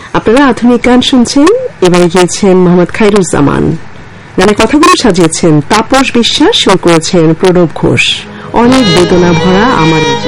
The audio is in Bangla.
আপনারা আধুনিক গান শুনছেন। এবারে গিয়েছেন মোহাম্মদ খায়রুজ্জামান। গানের কথাগুলো সাজিয়েছেন তাপস বিশ্বাস, সুর করেছেন প্রণব ঘোষ। অনেক বেদনা ভরা আমার